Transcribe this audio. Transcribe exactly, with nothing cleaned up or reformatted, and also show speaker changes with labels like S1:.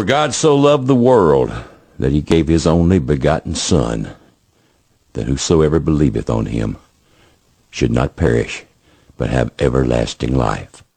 S1: For God so loved the world, that he gave his only begotten Son, that whosoever believeth on him should not perish, but have everlasting life.